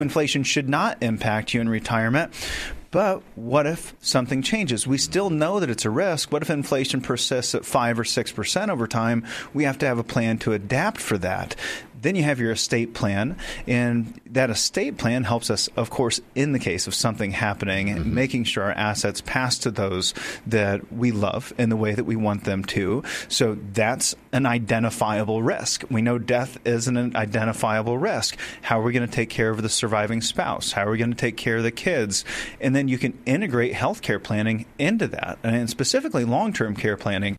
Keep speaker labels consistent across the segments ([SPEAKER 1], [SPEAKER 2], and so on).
[SPEAKER 1] Inflation should not impact you in retirement. But what if something changes? We still know that it's a risk. What if inflation persists at 5 or 6% over time? We have to have a plan to adapt for that. Then you have your estate plan, and that estate plan helps us, of course, in the case of something happening, making sure our assets pass to those that we love in the way that we want them to. So that's an identifiable risk. We know death is an identifiable risk. How are we going to take care of the surviving spouse? How are we going to take care of the kids? And then you can integrate healthcare planning into that, and specifically long-term care planning.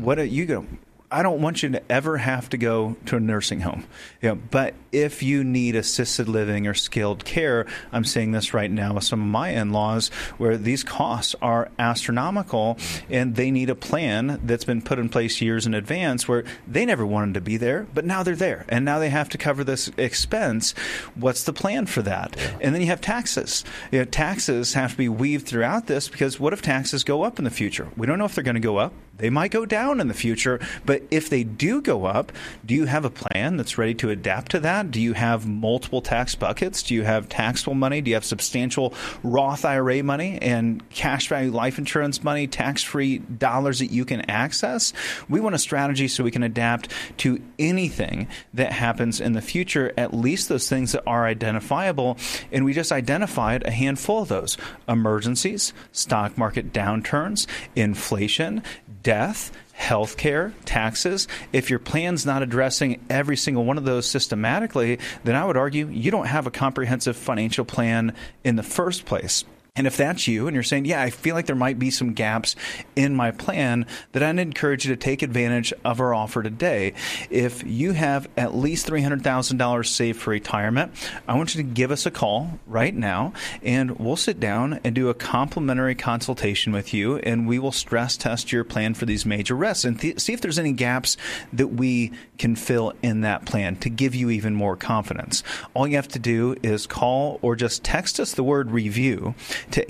[SPEAKER 1] I don't want you to ever have to go to a nursing home. But if you need assisted living or skilled care, I'm seeing this right now with some of my in-laws where these costs are astronomical and they need a plan that's been put in place years in advance where they never wanted to be there, but now they're there and now they have to cover this expense. What's the plan for that? And then you have taxes. Taxes have to be weaved throughout this because what if taxes go up in the future? We don't know if they're going to go up. They might go down in the future, but if they do go up, do you have a plan that's ready to adapt to that? Do you have multiple tax buckets? Do you have taxable money? Do you have substantial Roth IRA money and cash value life insurance money, tax-free dollars that you can access? We want a strategy so we can adapt to anything that happens in the future, at least those things that are identifiable. And we just identified a handful of those: emergencies, stock market downturns, inflation, death, healthcare, taxes. If your plan's not addressing every single one of those systematically, then I would argue you don't have a comprehensive financial plan in the first place. And if that's you and you're saying, yeah, I feel like there might be some gaps in my plan, then I'd encourage you to take advantage of our offer today. If you have at least $300,000 saved for retirement, I want you to give us a call right now and we'll sit down and do a complimentary consultation with you, and we will stress test your plan for these major risks and see if there's any gaps that we can fill in that plan to give you even more confidence. All you have to do is call or just text us the word review to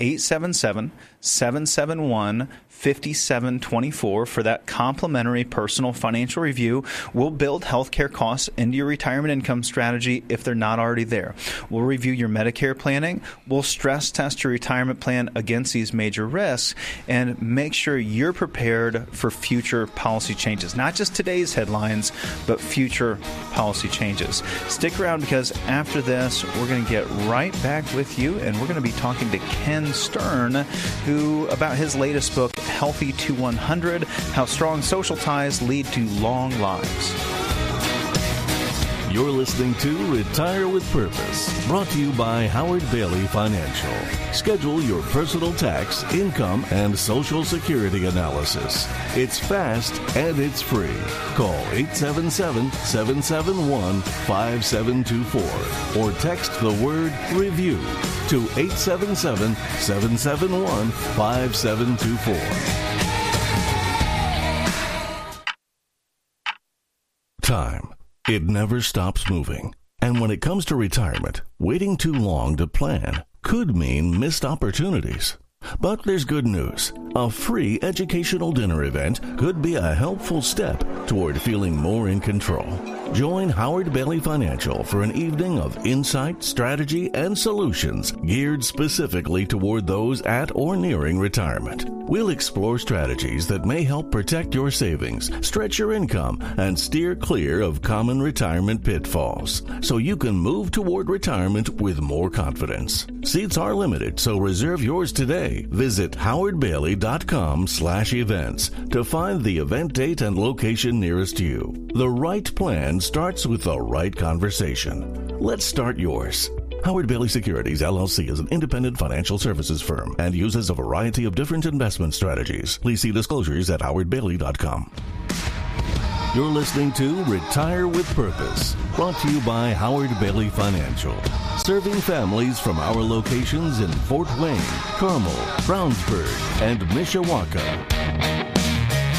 [SPEAKER 1] 877-771-5724 for that complimentary personal financial review. We'll build healthcare costs into your retirement income strategy if they're not already there. We'll review your Medicare planning. We'll stress test your retirement plan against these major risks and make sure you're prepared for future policy changes, not just today's headlines, but future policy changes. Stick around because after this, we're going to get right back with you and we're going to be talking to Ken Stern, who about his latest book, Healthy to 100, How Strong Social Ties Lead to Long Lives.
[SPEAKER 2] You're listening to Retire with Purpose, brought to you by Howard Bailey Financial. Schedule your personal tax, income, and Social Security analysis. It's fast and it's free. Call 877-771-5724 or text the word REVIEW to 877-771-5724. Time. It never stops moving. And when it comes to retirement, waiting too long to plan could mean missed opportunities. But there's good news. A free educational dinner event could be a helpful step toward feeling more in control. Join Howard Bailey Financial for an evening of insight, strategy, and solutions geared specifically toward those at or nearing retirement. We'll explore strategies that may help protect your savings, stretch your income, and steer clear of common retirement pitfalls, so you can move toward retirement with more confidence. Seats are limited, so reserve yours today. Visit howardbailey.com/events to find the event date and location nearest you. The right plan starts with the right conversation. Let's start yours. Howard Bailey Securities, LLC is an independent financial services firm and uses a variety of different investment strategies. Please see disclosures at howardbailey.com. You're listening to Retire with Purpose, brought to you by Howard Bailey Financial, serving families from our locations in Fort Wayne, Carmel, Brownsburg, and Mishawaka.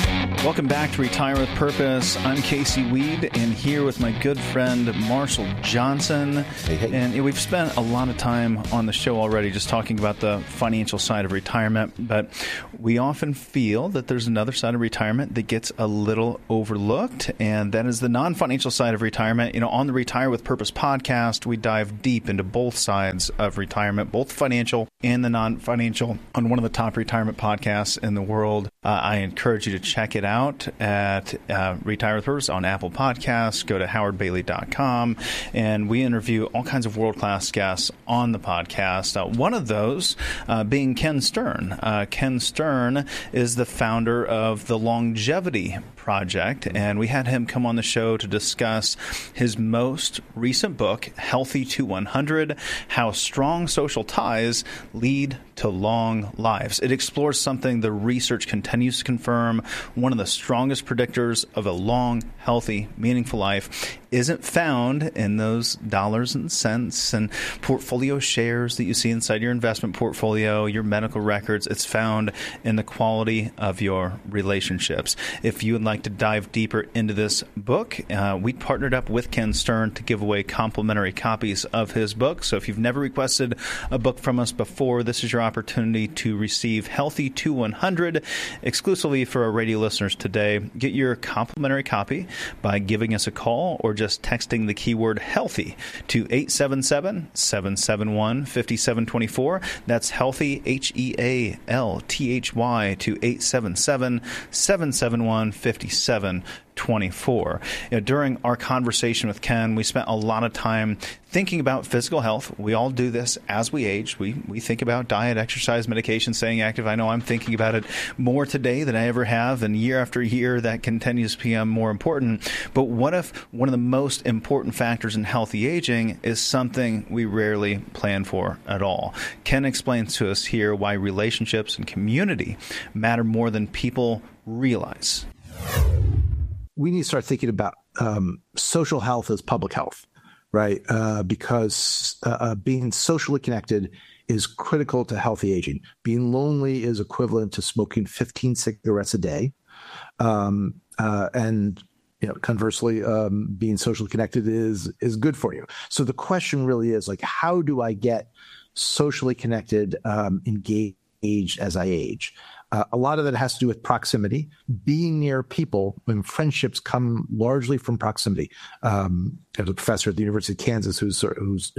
[SPEAKER 1] Welcome back to Retire with Purpose. I'm Casey Weed, and here with my good friend Marshall Johnson.
[SPEAKER 3] Hey.
[SPEAKER 1] And we've spent a lot of time on the show already just talking about the financial side of retirement, but we often feel that there's another side of retirement that gets a little overlooked, and that is the non-financial side of retirement. On the Retire with Purpose podcast, we dive deep into both sides of retirement, both financial and the non-financial, on one of the top retirement podcasts in the world. I encourage you to check it out at Retire with Purpose on Apple Podcasts. Go to howardbailey.com, and we interview all kinds of world-class guests on the podcast. One of those being Ken Stern. Ken Stern is the founder of the Longevity Project, and we had him come on the show to discuss his most recent book, Healthy to 100, How Strong Social Ties Lead to Long Lives. It explores something the research continues to confirm: one of the strongest predictors of a long, healthy, meaningful life isn't found in those dollars and cents and portfolio shares that you see inside your investment portfolio, your medical records. It's found in the quality of your relationships. If you would like to dive deeper into this book, we partnered up with Ken Stern to give away complimentary copies of his book. So if you've never requested a book from us before, this is your opportunity to receive Healthy to 100 exclusively for our radio listeners today. Get your complimentary copy by giving us a call or just texting the keyword healthy to 877-771-5724. That's healthy, HEALTHY, to 877-771-5724. During our conversation with Ken, we spent a lot of time thinking about physical health. We all do this as we age. We think about diet, exercise, medication, staying active. I know I'm thinking about it more today than I ever have, and year after year that continues to become more important. But what if one of the most important factors in healthy aging is something we rarely plan for at all? Ken explains to us here why relationships and community matter more than people realize.
[SPEAKER 3] We need to start thinking about social health as public health, right? Because being socially connected is critical to healthy aging. Being lonely is equivalent to smoking 15 cigarettes a day. And conversely, being socially connected is good for you. So the question really is, how do I get socially connected, engaged as I age? A lot of that has to do with proximity, being near people, when friendships come largely from proximity. There's a professor at the University of Kansas who's sort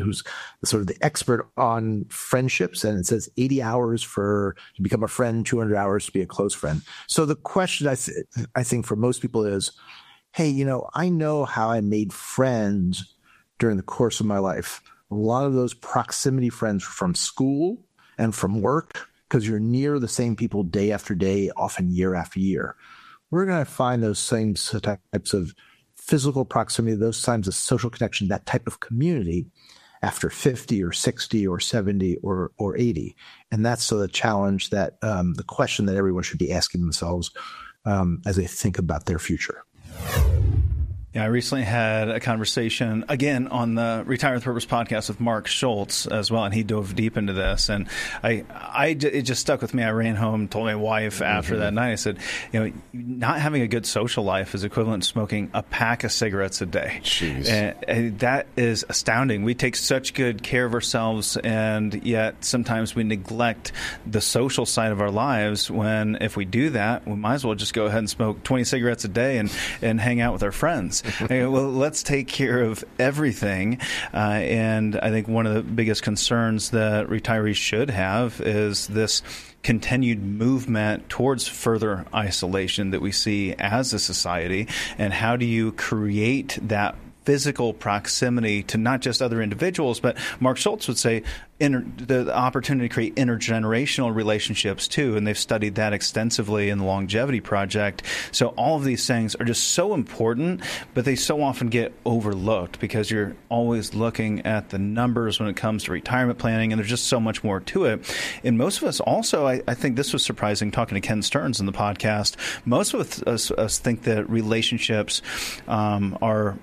[SPEAKER 3] of the expert on friendships, and it says 80 hours to become a friend, 200 hours to be a close friend. So the question I think for most people is, hey, I know how I made friends during the course of my life. A lot of those proximity friends from school and from work, because you're near the same people day after day, often year after year. We're going to find those same types of physical proximity, those times of social connection, that type of community after 50 or 60 or 70 or 80. And that's the challenge, that the question that everyone should be asking themselves as they think about their future.
[SPEAKER 1] Yeah, I recently had a conversation, again, on the Retire with Purpose podcast with Mark Schultz as well, and he dove deep into this. And it just stuck with me. I ran home, told my wife after that night, I said, not having a good social life is equivalent to smoking a pack of cigarettes a day.
[SPEAKER 3] Jeez.
[SPEAKER 1] And that is astounding. We take such good care of ourselves, and yet sometimes we neglect the social side of our lives, when if we do that, we might as well just go ahead and smoke 20 cigarettes a day and hang out with our friends. Well, let's take care of everything. And I think one of the biggest concerns that retirees should have is this continued movement towards further isolation that we see as a society. And how do you create that physical proximity to not just other individuals, but Mark Schultz would say the opportunity to create intergenerational relationships too, and they've studied that extensively in the Longevity Project. So all of these things are just so important, but they so often get overlooked because you're always looking at the numbers when it comes to retirement planning, and there's just so much more to it. And most of us also, I think this was surprising talking to Ken Stearns in the podcast, most of us think that relationships are most important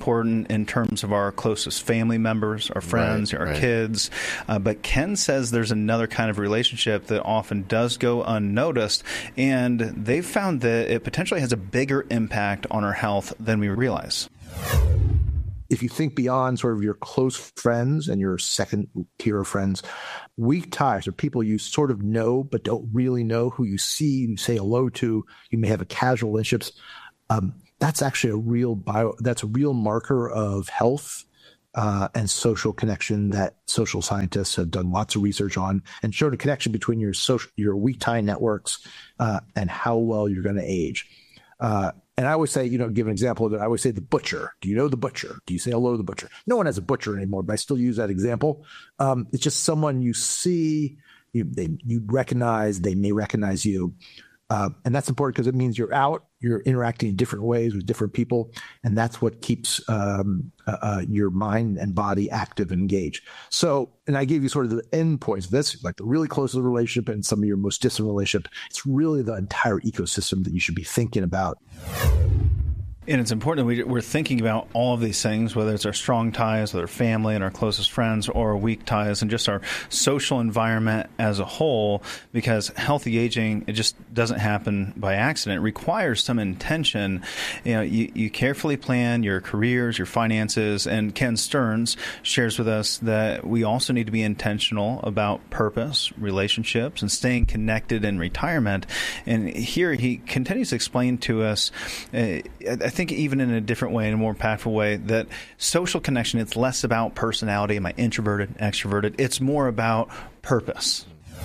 [SPEAKER 1] important in terms of our closest family members, our friends, our kids. But Ken says there's another kind of relationship that often does go unnoticed, and they've found that it potentially has a bigger impact on our health than we realize.
[SPEAKER 3] If you think beyond sort of your close friends and your second tier of friends, weak ties are people you sort of know but don't really know, who you see, you say hello to, you may have a casual relationships. That's actually a real marker of health and social connection that social scientists have done lots of research on and showed a connection between your weak tie networks and how well you're going to age. And I always say, give an example of it. I always say the butcher. Do you know the butcher? Do you say hello to the butcher? No one has a butcher anymore, but I still use that example. It's just someone you see, you recognize, they may recognize you. And that's important because it means you're out, you're interacting in different ways with different people, and that's what keeps your mind and body active and engaged. So, and I gave you sort of the end points of this, like the really closest relationship and some of your most distant relationship. It's really the entire ecosystem that you should be thinking about.
[SPEAKER 1] And it's important that we're thinking about all of these things, whether it's our strong ties with our family and our closest friends, or our weak ties and just our social environment as a whole, because healthy aging, it just doesn't happen by accident. It requires some intention. You carefully plan your careers, your finances, and Ken Stearns shares with us that we also need to be intentional about purpose, relationships, and staying connected in retirement. And here he continues to explain to us, I think even in a different way, in a more impactful way, that social connection, it's less about personality. Am I introverted, extroverted? It's more about purpose.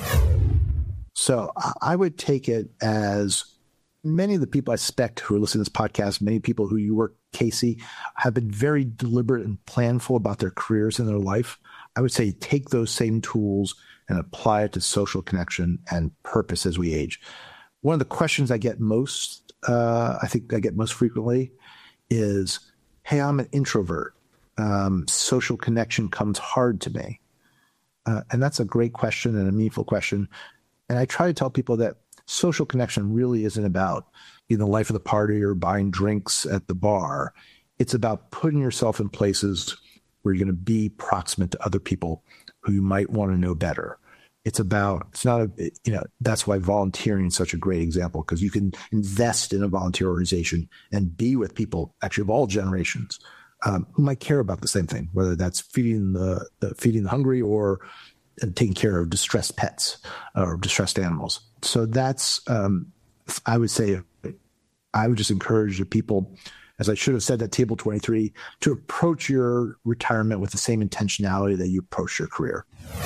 [SPEAKER 3] So I would take it as many of the people I suspect who are listening to this podcast, many people who you work, Casey, have been very deliberate and planful about their careers and their life. I would say take those same tools and apply it to social connection and purpose as we age. One of the questions I get most, I think I get most frequently is, hey, I'm an introvert. Social connection comes hard to me. And that's a great question and a meaningful question. And I try to tell people that social connection really isn't about being the life of the party or buying drinks at the bar. It's about putting yourself in places where you're going to be proximate to other people who you might want to know better. It's not that's why volunteering is such a great example, because you can invest in a volunteer organization and be with people actually of all generations who might care about the same thing, whether that's feeding the hungry or taking care of distressed pets or distressed animals. So that's, I would say, I would just encourage the people, as I should have said at Table 23, to approach your retirement with the same intentionality that you approach your career.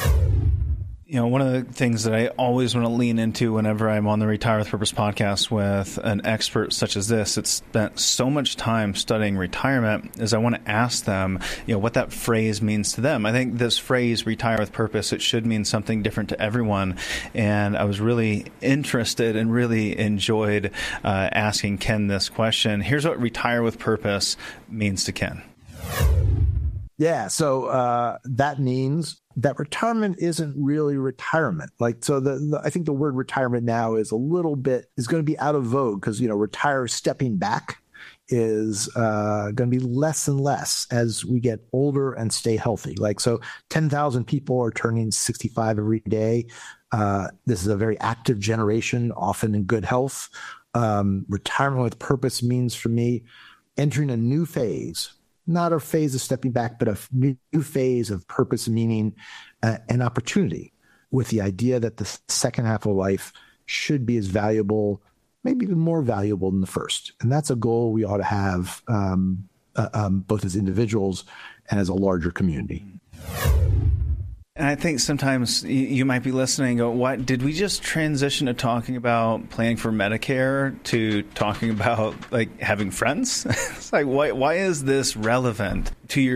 [SPEAKER 1] One of the things that I always want to lean into whenever I'm on the Retire with Purpose podcast with an expert such as this, it's spent so much time studying retirement, is I want to ask them, what that phrase means to them. I think this phrase, retire with purpose, it should mean something different to everyone. And I was really interested and really enjoyed asking Ken this question. Here's what retire with purpose means to Ken.
[SPEAKER 3] Yeah, so that means that retirement isn't really retirement. I think the word retirement now is going to be out of vogue because, retire, stepping back is going to be less and less as we get older and stay healthy. 10,000 people are turning 65 every day. This is a very active generation, often in good health. Retirement with purpose means for me entering a new phase. Not a phase of stepping back, but a new phase of purpose, meaning, and opportunity, with the idea that the second half of life should be as valuable, maybe even more valuable than the first. And that's a goal we ought to have both as individuals and as a larger community.
[SPEAKER 1] And I think sometimes you might be listening and go, what, did we just transition to talking about planning for Medicare to talking about having friends? It's why is this relevant to your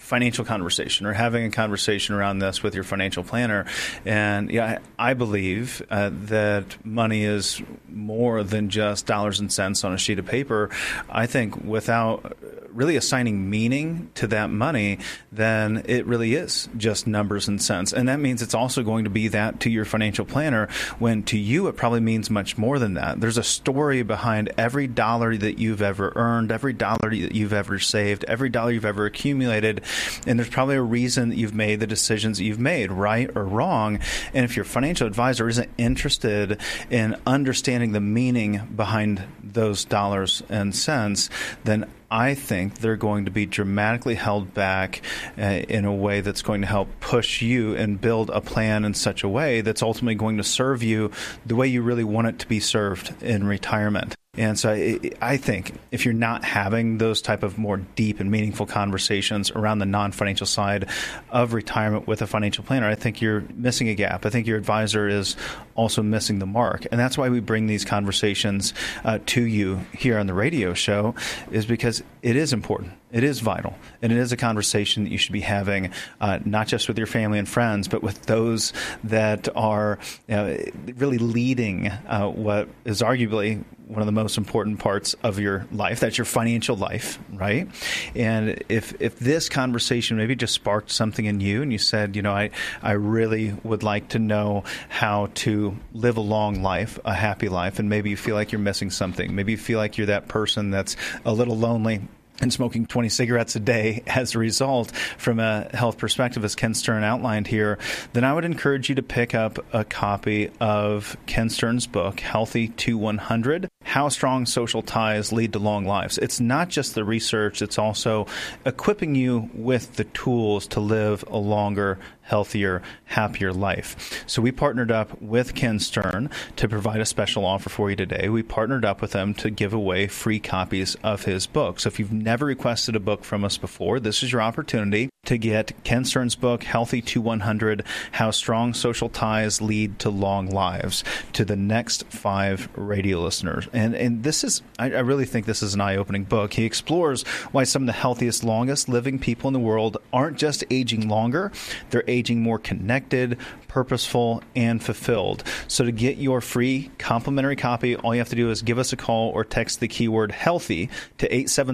[SPEAKER 1] financial conversation or having a conversation around this with your financial planner. And I believe that money is more than just dollars and cents on a sheet of paper. I think without really assigning meaning to that money, then it really is just numbers and cents. And that means it's also going to be that to your financial planner, when to you it probably means much more than that. There's a story behind every dollar that you've ever earned, every dollar that you've ever saved, every dollar you've ever accumulated. And there's probably a reason that you've made the decisions that you've made, right or wrong. And if your financial advisor isn't interested in understanding the meaning behind those dollars and cents, then I think they're going to be dramatically held back in a way that's going to help push you and build a plan in such a way that's ultimately going to serve you the way you really want it to be served in retirement. And so I think if you're not having those type of more deep and meaningful conversations around the non-financial side of retirement with a financial planner, I think you're missing a gap. I think your advisor is also missing the mark. And that's why we bring these conversations to you here on the radio show, is because it is important. It is vital. And it is a conversation that you should be having, not just with your family and friends, but with those that are really leading what is arguably one of the most important parts of your life. That's your financial life, right? And if this conversation maybe just sparked something in you and you said, I really would like to know how to live a long life, a happy life, and maybe you feel like you're missing something. Maybe you feel like you're that person that's a little lonely and smoking 20 cigarettes a day as a result from a health perspective, as Ken Stern outlined here, then I would encourage you to pick up a copy of Ken Stern's book, Healthy to 100, How Strong Social Ties Lead to Long Lives. It's not just the research, it's also equipping you with the tools to live a longer, healthier, happier life. So we partnered up with Ken Stern to provide a special offer for you today. We partnered up with them to give away free copies of his book. So if you've never requested a book from us before, this is your opportunity to get Ken Stern's book, Healthy to 100, How Strong Social Ties Lead to Long Lives, to the next 5 radio listeners. And this is, I really think this is an eye-opening book. He explores why some of the healthiest, longest living people in the world aren't just aging longer, they're aging more connected, purposeful, and fulfilled. So to get your free complimentary copy, all you have to do is give us a call or text the keyword HEALTHY to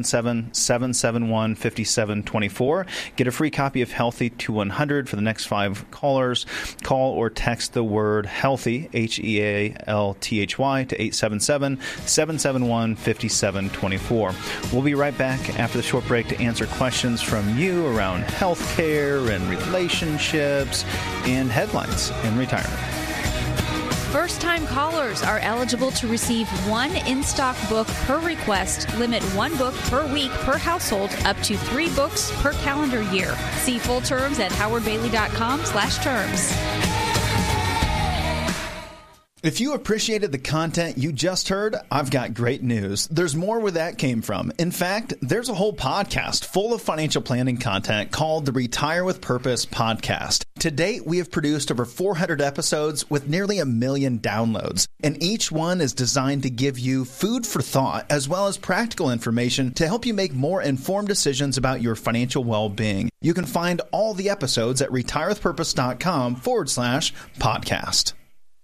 [SPEAKER 1] 877-771-5724. Get a free copy of Healthy to 100 for the next 5 callers. Call or text the word HEALTHY, HEALTHY, to 877-771-5724. We'll be right back after the short break to answer questions from you around healthcare and relationships and headlines in retirement.
[SPEAKER 4] First-time callers are eligible to receive 1 in-stock book per request. Limit 1 book per week per household, up to 3 books per calendar year. See full terms at howardbailey.com/terms.
[SPEAKER 1] If you appreciated the content you just heard, I've got great news. There's more where that came from. In fact, there's a whole podcast full of financial planning content called the Retire with Purpose podcast. To date, we have produced over 400 episodes with nearly 1 million downloads, and each one is designed to give you food for thought as well as practical information to help you make more informed decisions about your financial well-being. You can find all the episodes at retirewithpurpose.com/podcast.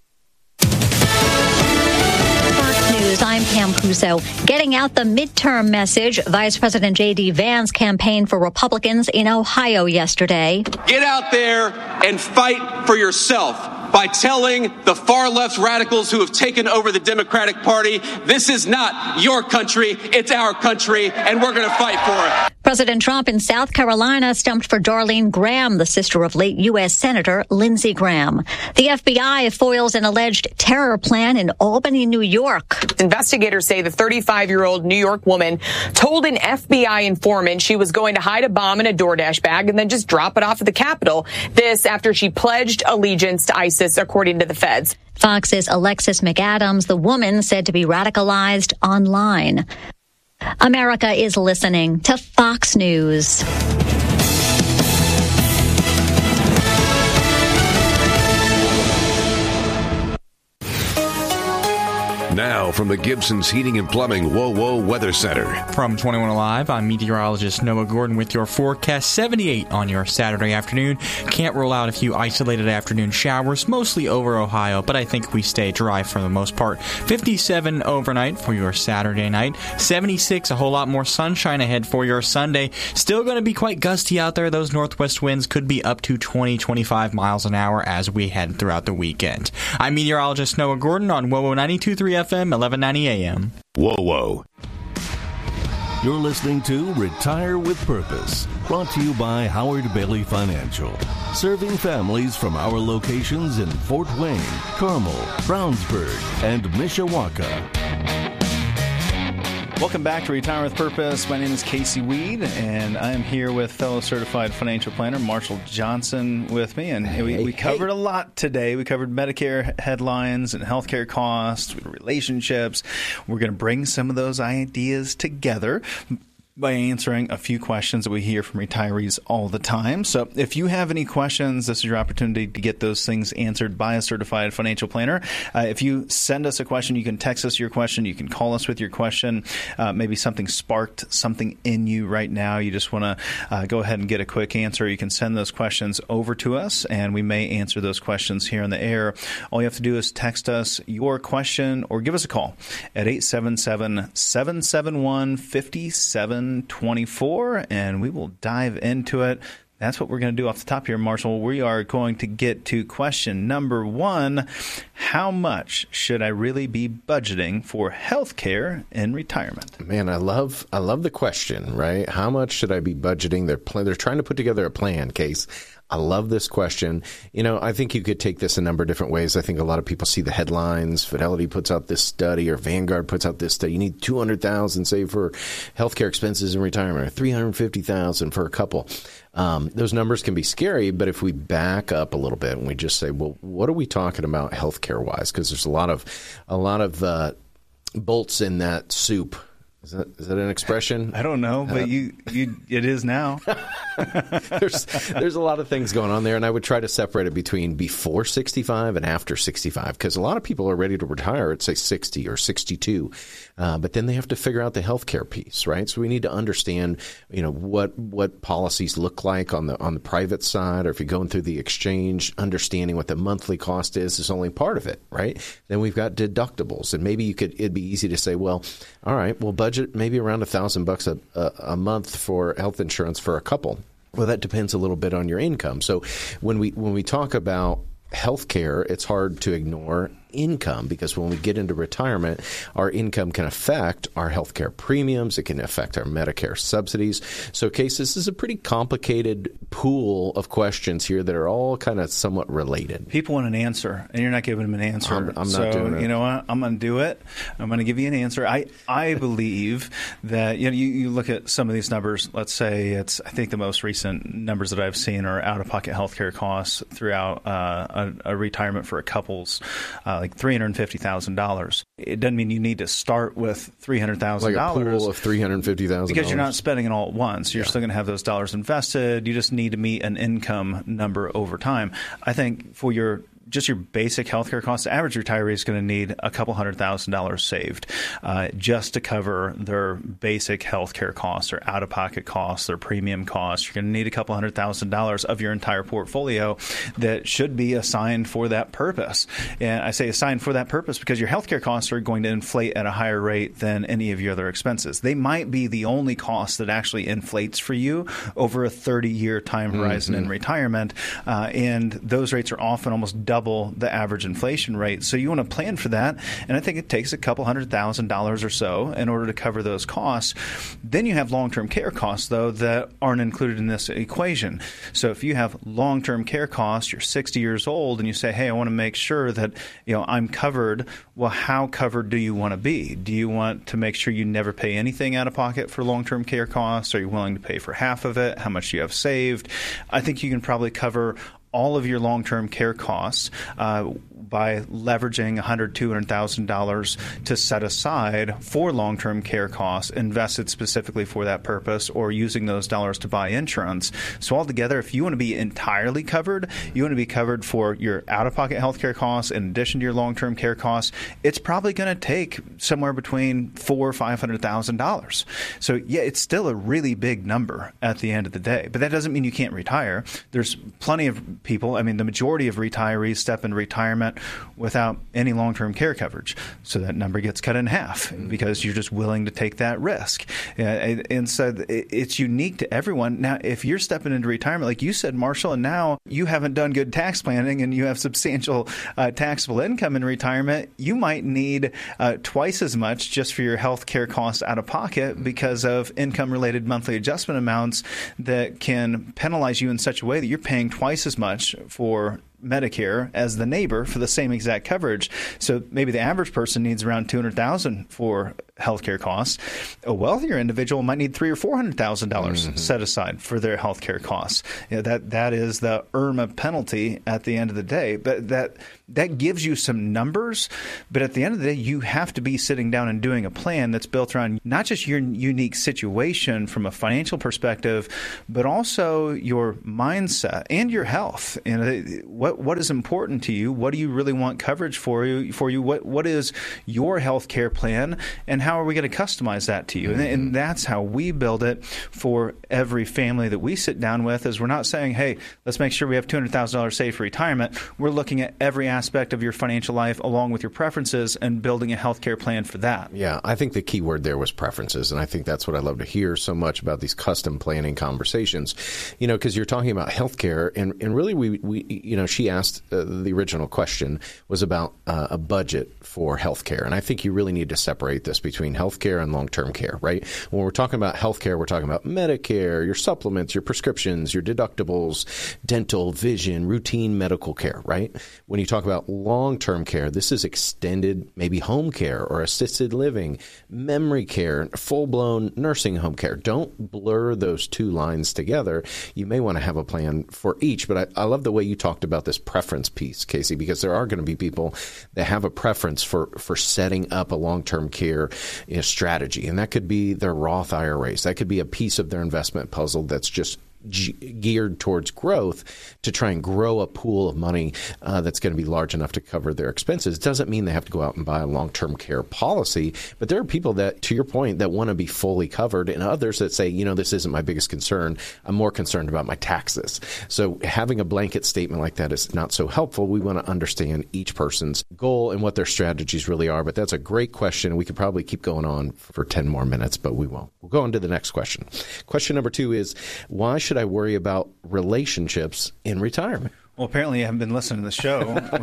[SPEAKER 5] First News, I'm Pam Crusoe. Getting out the midterm message, Vice President J.D. Vance campaigned for Republicans in Ohio yesterday.
[SPEAKER 6] Get out there and fight for yourself by telling the far-left radicals who have taken over the Democratic Party, this is not your country, it's our country, and we're going to fight for it.
[SPEAKER 5] President Trump in South Carolina stumped for Darlene Graham, the sister of late U.S. Senator Lindsey Graham. The FBI foils an alleged terror plan in Albany, New York.
[SPEAKER 7] Investigators say the 35-year-old New York woman told an FBI informant she was going to hide a bomb in a DoorDash bag and then just drop it off at the Capitol. This after she pledged allegiance to ISIS, according to the feds.
[SPEAKER 5] Fox's Alexis McAdams, the woman said to be radicalized online. America is listening to Fox News.
[SPEAKER 8] Now from the Gibson's Heating and Plumbing WOWO Weather Center.
[SPEAKER 9] From 21 Alive, I'm meteorologist Noah Gordon with your forecast. 78 on your Saturday afternoon. Can't rule out a few isolated afternoon showers, mostly over Ohio, but I think we stay dry for the most part. 57 overnight for your Saturday night. 76, a whole lot more sunshine ahead for your Sunday. Still going to be quite gusty out there. Those northwest winds could be up to 20-25 miles an hour as we head throughout the weekend. I'm meteorologist Noah Gordon on WOWO 92.3 FM, 1190 AM.
[SPEAKER 8] WOWO.
[SPEAKER 2] You're listening to Retire with Purpose, brought to you by Howard Bailey Financial, serving families from our locations in Fort Wayne, Carmel, Brownsburg, and Mishawaka.
[SPEAKER 1] Welcome back to Retire with Purpose. My name is Casey Weed, and I am here with fellow certified financial planner Marshall Johnson with me. And we covered a lot today. We covered Medicare headlines and healthcare costs, relationships. We're going to bring some of those ideas together by answering a few questions that we hear from retirees all the time. So if you have any questions, this is your opportunity to get those things answered by a certified financial planner. If you send us a question, you can text us your question. You can call us with your question. Maybe something sparked something in you right now. You just want to go ahead and get a quick answer. You can send those questions over to us, and we may answer those questions here on the air. All you have to do is text us your question or give us a call at 877-771-5724, and we will dive into it. That's what we're going to do off the top here, Marshall. We are going to get to question number 1. How much should I really be budgeting for health care in retirement?
[SPEAKER 10] Man, I love the question, right? How much should I be budgeting? They're trying to put together a plan, Case. I love this question. You know, I think you could take this a number of different ways. I think a lot of people see the headlines. Fidelity puts out this study, or Vanguard puts out this study. You need $200,000, say, for healthcare expenses in retirement, or $350,000 for a couple. Those numbers can be scary, but if we back up a little bit and we just say, well, what are we talking about healthcare wise? Because there's a lot of bolts in that soup. Is that an expression?
[SPEAKER 1] I don't know, but it is now.
[SPEAKER 10] There's a lot of things going on there, and I would try to separate it between before 65 and after 65, because a lot of people are ready to retire at, say, 60 or 62, but then they have to figure out the healthcare piece, right? So we need to understand, you know, what policies look like on the private side, or if you're going through the exchange, understanding what the monthly cost is only part of it, right? Then we've got deductibles, and maybe it'd be easy to say, well, all right, we'll budget maybe around $1,000 a month for health insurance for a couple. Well, that depends a little bit on your income. So when we talk about healthcare, it's hard to ignore income, because when we get into retirement, our income can affect our healthcare premiums. It can affect our Medicare subsidies. So, Case, this is a pretty complicated pool of questions here that are all kind of somewhat related.
[SPEAKER 1] People want an answer, and you're not giving them an answer.
[SPEAKER 10] I'm not doing it.
[SPEAKER 1] You know what? I'm going to do it. I'm going to give you an answer. I believe that, you know, you look at some of these numbers. Let's say I think the most recent numbers that I've seen are out-of-pocket healthcare costs throughout a retirement for a couple's like $350,000. It doesn't mean you need to start with $300,000.
[SPEAKER 10] Like a pool of $350,000.
[SPEAKER 1] Because you're not spending it all at once. You're still going to have those dollars invested. You just need to meet an income number over time. I think for your basic healthcare costs, the average retiree is going to need a couple $100,000 saved just to cover their basic healthcare costs, or out-of-pocket costs, their premium costs. You're going to need a couple $100,000 of your entire portfolio that should be assigned for that purpose. And I say assigned for that purpose because your healthcare costs are going to inflate at a higher rate than any of your other expenses. They might be the only cost that actually inflates for you over a 30-year time horizon in retirement, and those rates are often almost double the average inflation rate. So you want to plan for that, and I think it takes a couple $100,000 or so in order to cover those costs. Then you have long-term care costs, though, that aren't included in this equation. So if you have long-term care costs, you're 60 years old, and you say, hey, I want to make sure that, you know, I'm covered. Well, how covered do you want to be? Do you want to make sure you never pay anything out of pocket for long-term care costs? Are you willing to pay for half of it? How much do you have saved? I think you can probably cover all of your long-term care costs by leveraging $100,000, $200,000 to set aside for long-term care costs, invested specifically for that purpose, or using those dollars to buy insurance. So altogether, if you want to be entirely covered, you want to be covered for your out-of-pocket health care costs in addition to your long-term care costs, it's probably going to take somewhere between $400,000 or $500,000. So yeah, it's still a really big number at the end of the day. But that doesn't mean you can't retire. There's plenty of people, I mean, the majority of retirees step into retirement without any long-term care coverage. So that number gets cut in half because you're just willing to take that risk. And so it's unique to everyone. Now, if you're stepping into retirement, like you said, Marshall, and now you haven't done good tax planning and you have substantial taxable income in retirement, you might need twice as much just for your health care costs out of pocket because of income-related monthly adjustment amounts that can penalize you in such a way that you're paying twice as much for Medicare as the neighbor for the same exact coverage. So maybe the average person needs around $200,000 for healthcare costs. A wealthier individual might need $300,000 or $400,000 set aside for their healthcare costs. That is the IRMAA penalty at the end of the day. But that gives you some numbers. But at the end of the day, you have to be sitting down and doing a plan that's built around not just your unique situation from a financial perspective, but also your mindset and your health. What is important to you? What do you really want coverage for you? What is your health care plan, and how are we going to customize that to you? And that's how we build it for every family that we sit down with. Is we're not saying, hey, let's make sure we have $200,000 saved for retirement. We're looking at every aspect of your financial life along with your preferences and building a health care plan for that.
[SPEAKER 10] Yeah, I think the key word there was preferences, and I think that's what I love to hear so much about these custom planning conversations. Because you're talking about health care, and really we she asked the original question was about a budget for healthcare. And I think you really need to separate this between healthcare and long-term care, right? When we're talking about healthcare, we're talking about Medicare, your supplements, your prescriptions, your deductibles, dental, vision, routine medical care, right? When you talk about long-term care, this is extended maybe home care or assisted living, memory care, full-blown nursing home care. Don't blur those two lines together. You may want to have a plan for each, but I love the way you talked about this preference piece, Casey, because there are going to be people that have a preference for setting up a long-term care strategy. And that could be their Roth IRAs. That could be a piece of their investment puzzle that's just geared towards growth to try and grow a pool of money that's going to be large enough to cover their expenses. It doesn't mean they have to go out and buy a long-term care policy, but there are people that, to your point, that want to be fully covered, and others that say, this isn't my biggest concern. I'm more concerned about my taxes. So having a blanket statement like that is not so helpful. We want to understand each person's goal and what their strategies really are, but that's a great question. We could probably keep going on for 10 more minutes, but we won't. We'll go on to the next question. Question number 2 is, why should I worry about relationships in retirement?
[SPEAKER 1] Well, apparently you haven't been listening to the show.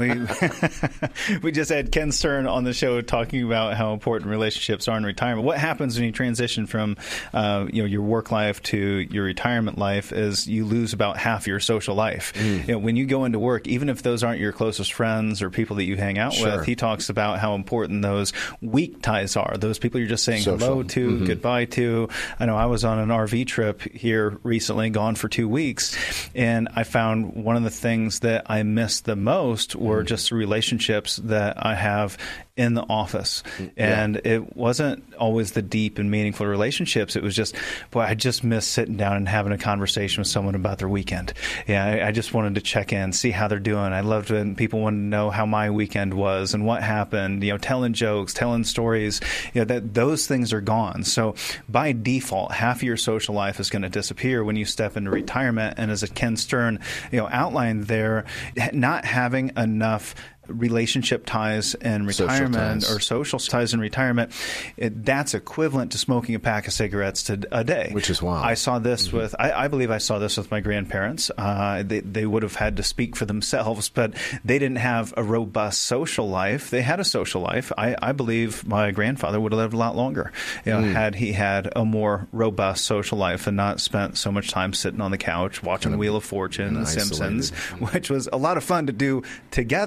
[SPEAKER 1] We just had Ken Stern on the show talking about how important relationships are in retirement. What happens when you transition from your work life to your retirement life is you lose about half your social life. When you go into work, even if those aren't your closest friends or people that you hang out with, he talks about how important those weak ties are. Those people you're just saying hello to, goodbye to. I know I was on an RV trip here recently, gone for 2 weeks, and I found one of the things that I missed the most were just the relationships that I have in the office. And it wasn't always the deep and meaningful relationships. It was just, I just miss sitting down and having a conversation with someone about their weekend. I just wanted to check in, see how they're doing. I loved when people wanted to know how my weekend was and what happened, telling jokes, telling stories, that those things are gone. So by default, half of your social life is going to disappear when you step into retirement. And as Ken Stern, outlined there, not having enough relationship ties in retirement or social ties in retirement, that's equivalent to smoking a pack of cigarettes a day.
[SPEAKER 10] Which is wild.
[SPEAKER 1] I saw this with, I believe I saw this with my grandparents. They would have had to speak for themselves, but they didn't have a robust social life. They had a social life. I believe my grandfather would have lived a lot longer had he had a more robust social life and not spent so much time sitting on the couch watching Wheel of Fortune and The Simpsons, which was a lot of fun to do together.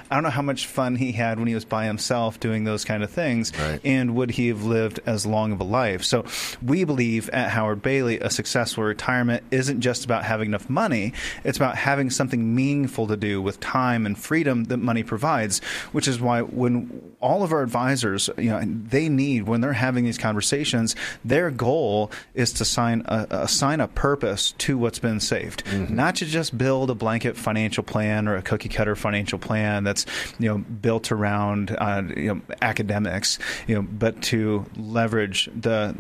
[SPEAKER 1] I don't know how much fun he had when he was by himself doing those kind of things,
[SPEAKER 10] right.
[SPEAKER 1] And would he have lived as long of a life? So we believe at Howard Bailey a successful retirement isn't just about having enough money. It's about having something meaningful to do with time and freedom that money provides, which is why when all of our advisors, they need, when they're having these conversations, their goal is to assign a purpose to what's been saved, not to just build a blanket financial plan or a cookie cutter financial plan that's built around academics, but to leverage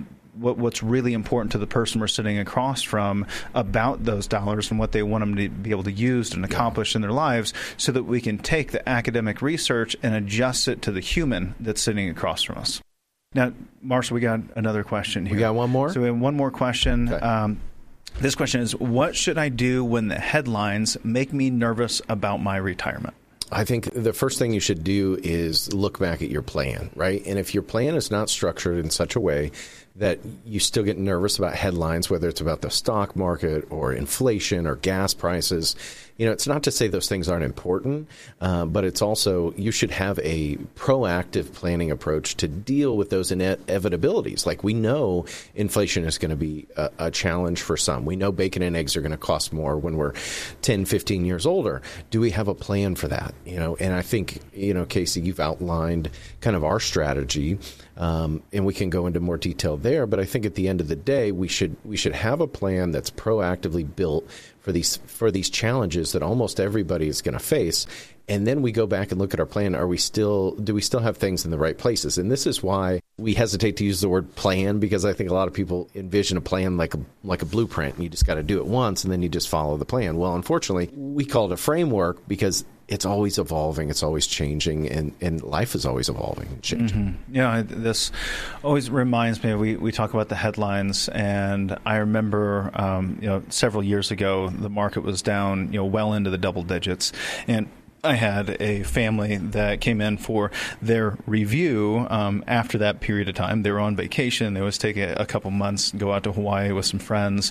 [SPEAKER 1] what's really important to the person we're sitting across from about those dollars and what they want them to be able to use and accomplish in their lives, so that we can take the academic research and adjust it to the human that's sitting across from us. Now, Marshall, we got another question here.
[SPEAKER 10] We got one more?
[SPEAKER 1] So we have one more question.
[SPEAKER 10] Okay.
[SPEAKER 1] This question is, what should I do when the headlines make me nervous about my retirement?
[SPEAKER 10] I think the first thing you should do is look back at your plan, right? And if your plan is not structured in such a way that you still get nervous about headlines, whether it's about the stock market or inflation or gas prices, it's not to say those things aren't important, but it's also you should have a proactive planning approach to deal with those inevitabilities. Like, we know inflation is going to be a challenge for some. We know bacon and eggs are going to cost more when we're 10, 15 years older. Do we have a plan for that? And I think, Casey, you've outlined kind of our strategy, and we can go into more detail there. But I think at the end of the day, we should have a plan that's proactively built for these challenges that almost everybody is going to face. And then we go back and look at our plan. Do we still have things in the right places? And this is why we hesitate to use the word plan, because I think a lot of people envision a plan like a blueprint, and you just got to do it once and then you just follow the plan. Well, unfortunately, we call it a framework because it's always evolving, it's always changing, and life is always evolving and changing.
[SPEAKER 1] Mm-hmm. This always reminds me, we talk about the headlines, and I remember, several years ago, the market was down, well into the double digits, and I had a family that came in for their review after that period of time. They were on vacation. They was taking a couple months, go out to Hawaii with some friends,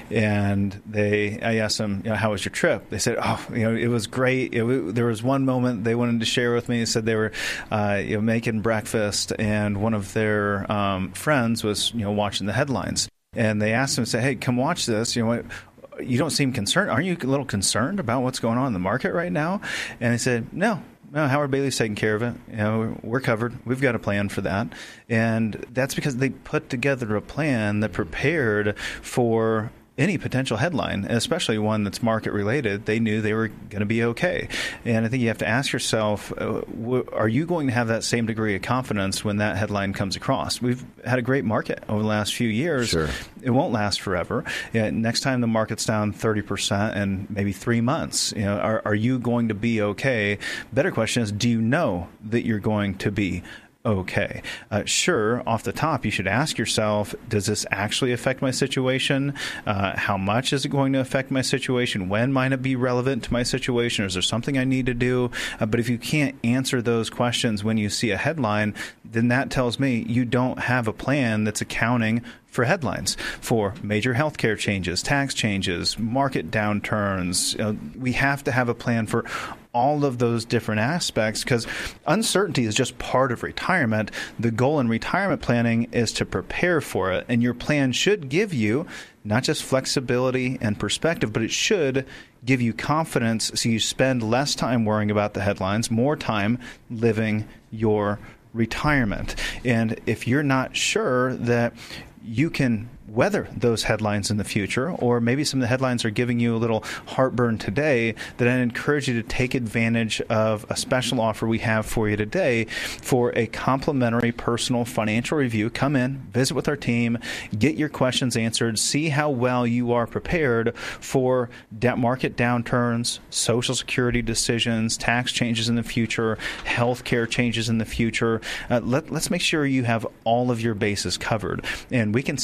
[SPEAKER 1] and I asked them, how was your trip? They said, it was great. There was one moment they wanted to share with me. They said they were making breakfast, and one of their friends was watching the headlines, and they asked him, hey, come watch this. You don't seem concerned. Aren't you a little concerned about what's going on in the market right now? And they said, no, Howard Bailey's taking care of it. We're covered. We've got a plan for that. And that's because they put together a plan that prepared for any potential headline, especially one that's market related. They knew they were going to be okay. And I think you have to ask yourself, are you going to have that same degree of confidence when that headline comes across? We've had a great market over the last few years.
[SPEAKER 10] Sure.
[SPEAKER 1] It won't last forever. Next time the market's down 30% in maybe 3 months, are you going to be okay? Better question is, do you know that you're going to be okay? Sure, off the top, you should ask yourself, does this actually affect my situation? How much is it going to affect my situation? When might it be relevant to my situation? Is there something I need to do? But if you can't answer those questions when you see a headline, then that tells me you don't have a plan that's accounting for headlines, for major healthcare changes, tax changes, market downturns. We have to have a plan for all of those different aspects, because uncertainty is just part of retirement. The goal in retirement planning is to prepare for it, and your plan should give you not just flexibility and perspective, but it should give you confidence so you spend less time worrying about the headlines, more time living your retirement. And if you're not sure that you can weather those headlines in the future, or maybe some of the headlines are giving you a little heartburn today, then I encourage you to take advantage of a special offer we have for you today for a complimentary personal financial review. Come in, visit with our team, get your questions answered, see how well you are prepared for market downturns, Social Security decisions, tax changes in the future, healthcare changes in the future. Let's make sure you have all of your bases covered, and we can sit down,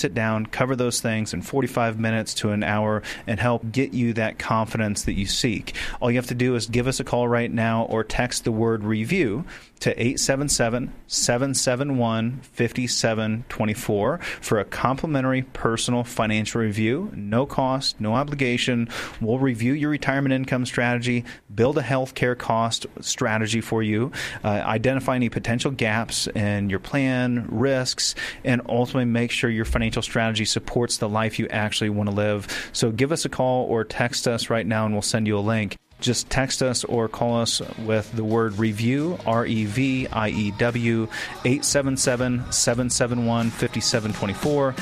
[SPEAKER 1] cover those things in 45 minutes to an hour and help get you that confidence that you seek. All you have to do is give us a call right now or text the word review to 877-771-5724 for a complimentary personal financial review. No cost, no obligation. We'll review your retirement income strategy, build a healthcare cost strategy for you, identify any potential gaps in your plan, risks, and ultimately make sure your financial strategy supports the life you actually want to live. So give us a call or text us right now and we'll send you a link. Just text us or call us with the word review, REVIEW, 877-771-5724,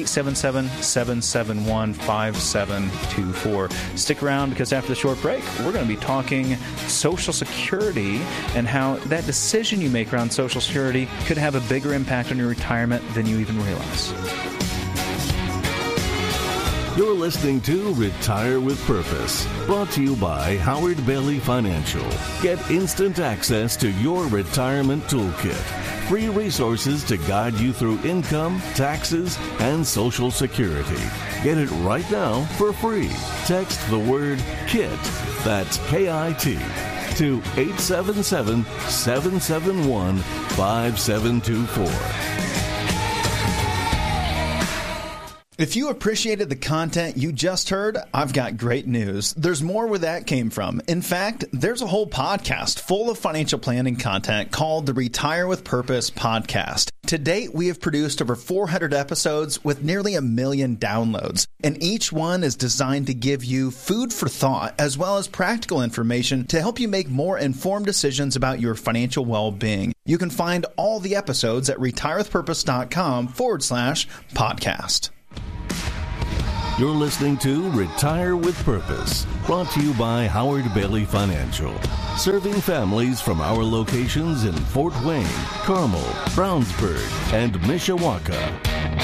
[SPEAKER 1] 877-771-5724. Stick around because after the short break, we're going to be talking Social Security and how that decision you make around Social Security could have a bigger impact on your retirement than you even realize.
[SPEAKER 2] You're listening to Retire with Purpose, brought to you by Howard Bailey Financial. Get instant access to your retirement toolkit. Free resources to guide you through income, taxes, and Social Security. Get it right now for free. Text the word KIT, that's K-I-T, to 877-771-5724.
[SPEAKER 1] If you appreciated the content you just heard, I've got great news. There's more where that came from. In fact, there's a whole podcast full of financial planning content called the Retire with Purpose podcast. To date, we have produced over 400 episodes with nearly 1 million downloads, and each one is designed to give you food for thought as well as practical information to help you make more informed decisions about your financial well-being. You can find all the episodes at retirewithpurpose.com/podcast.
[SPEAKER 2] You're listening to Retire with Purpose, brought to you by Howard Bailey Financial, serving families from our locations in Fort Wayne, Carmel, Brownsburg, and Mishawaka.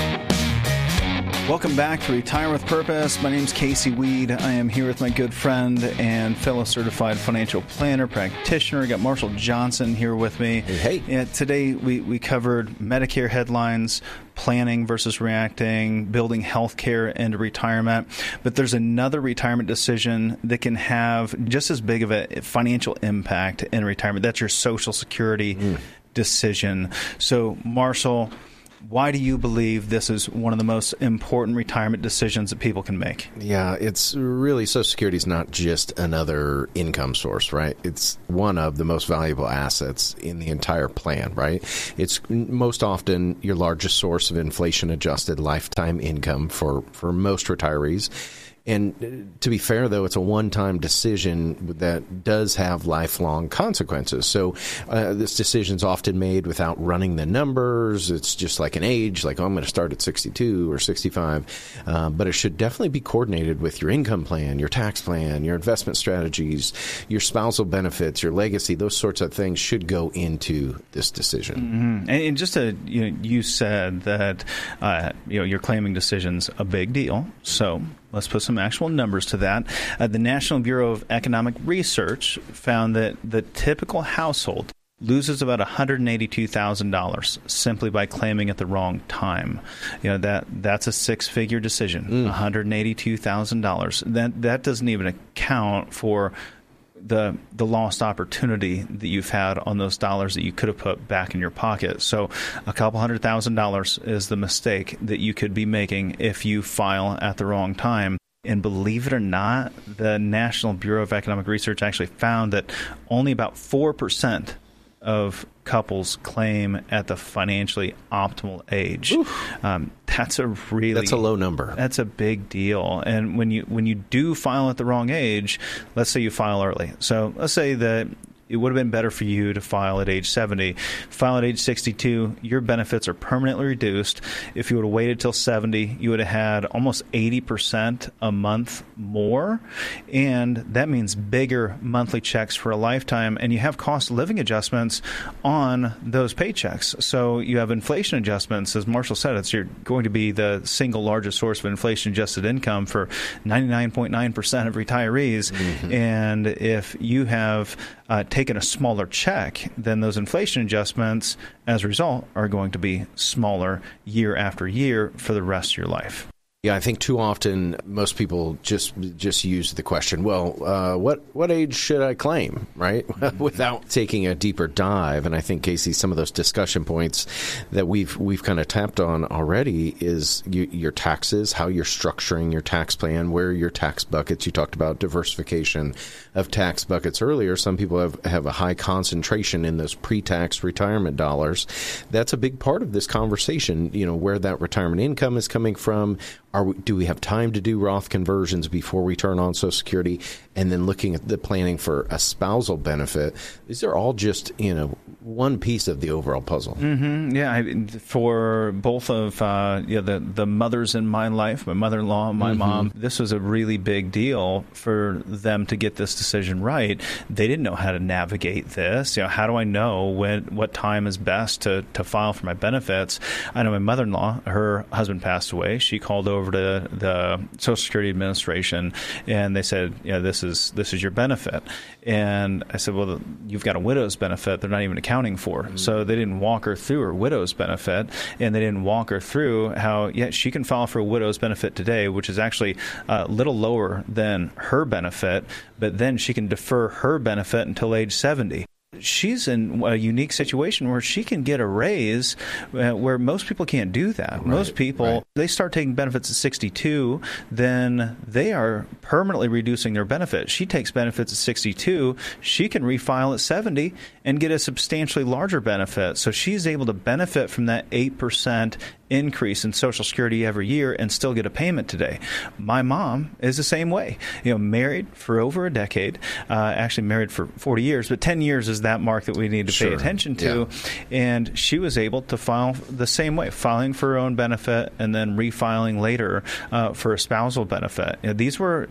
[SPEAKER 1] Welcome back to Retire with Purpose. My name's Casey Weed. I am here with my good friend and fellow certified financial planner, practitioner. I got Marshall Johnson here with me.
[SPEAKER 10] Hey.
[SPEAKER 1] Yeah, today we covered Medicare headlines, planning versus reacting, building healthcare into retirement. But there's another retirement decision that can have just as big of a financial impact in retirement. That's your Social Security decision. So, Marshall, why do you believe this is one of the most important retirement decisions that people can make?
[SPEAKER 10] Yeah, it's really, Social Security is not just another income source, right? It's one of the most valuable assets in the entire plan, right? It's most often your largest source of inflation-adjusted lifetime income for most retirees. And to be fair, though, it's a one-time decision that does have lifelong consequences. So this decision's often made without running the numbers. It's just like an age, like, oh, I'm going to start at 62 or 65. But it should definitely be coordinated with your income plan, your tax plan, your investment strategies, your spousal benefits, your legacy. Those sorts of things should go into this decision.
[SPEAKER 1] Mm-hmm. And just to, you said that your claiming decision's a big deal. So let's put some actual numbers to that. The National Bureau of Economic Research found that the typical household loses about $182,000 simply by claiming at the wrong time. That's a six-figure decision, $182,000. That doesn't even account for the lost opportunity that you've had on those dollars that you could have put back in your pocket. So a couple $100,000 is the mistake that you could be making if you file at the wrong time. And believe it or not, the National Bureau of Economic Research actually found that only about 4% of couples claim at the financially optimal age. That's a low number. That's a big deal. And when you do file at the wrong age, let's say you file early. So let's say that it would have been better for you to file at age 70. File at age 62, your benefits are permanently reduced. If you would have waited till 70, you would have had almost 80% a month more. And that means bigger monthly checks for a lifetime. And you have cost of living adjustments on those paychecks. So you have inflation adjustments. As Marshall said, you're going to be the single largest source of inflation-adjusted income for 99.9% of retirees. Mm-hmm. And if you have taken taken a smaller check, then those inflation adjustments, as a result, are going to be smaller year after year for the rest of your life.
[SPEAKER 10] Yeah, I think too often most people just use the question, well, what age should I claim, right? Without taking a deeper dive. And I think, Casey, some of those discussion points that we've kind of tapped on already is your taxes, how you're structuring your tax plan, where are your tax buckets. You talked about diversification of tax buckets earlier. Some people have a high concentration in those pre-tax retirement dollars. That's a big part of this conversation, where that retirement income is coming from. Do we have time to do Roth conversions before we turn on Social Security? And then looking at the planning for a spousal benefit. These are all just, one piece of the overall puzzle.
[SPEAKER 1] Mm-hmm. Yeah, for both of the mothers in my life, my mother-in-law, my mom, this was a really big deal for them to get this decision right. They didn't know how to navigate this. How do I know what time is best to file for my benefits? I know my mother-in-law, her husband passed away. She called over to the Social Security Administration, and they said, this is your benefit. And I said, well, you've got a widow's benefit they're not even accounting for. Mm-hmm. So they didn't walk her through her widow's benefit, and they didn't walk her through how, she can file for a widow's benefit today, which is actually a little lower than her benefit, but then she can defer her benefit until age 70. She's in a unique situation where she can get a raise where most people can't do that. Right, most people, they start taking benefits at 62, then they are permanently reducing their benefits. She takes benefits at 62. She can refile at 70 and get a substantially larger benefit. So she's able to benefit from that 8% increase in Social Security every year and still get a payment today. My mom is the same way. Married for over a decade, actually married for 40 years, but 10 years is that mark that we need to pay attention to. Yeah. And she was able to file the same way, filing for her own benefit and then refiling later for a spousal benefit. These were